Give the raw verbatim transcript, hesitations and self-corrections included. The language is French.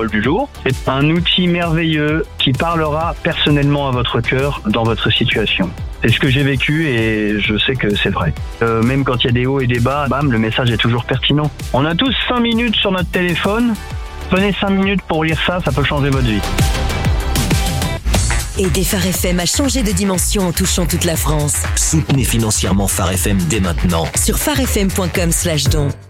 parole du jour. C'est un outil merveilleux qui parlera personnellement à votre cœur dans votre situation. C'est ce que j'ai vécu et je sais que c'est vrai. Euh, même quand il y a des hauts et des bas, bam, le message est toujours pertinent. On a tous cinq minutes sur notre téléphone. Prenez cinq minutes pour lire ça, ça peut changer votre vie. Aider Phare F M à changer de dimension en touchant toute la France. Soutenez financièrement Phare F M dès maintenant. Sur pharefm point com slash don.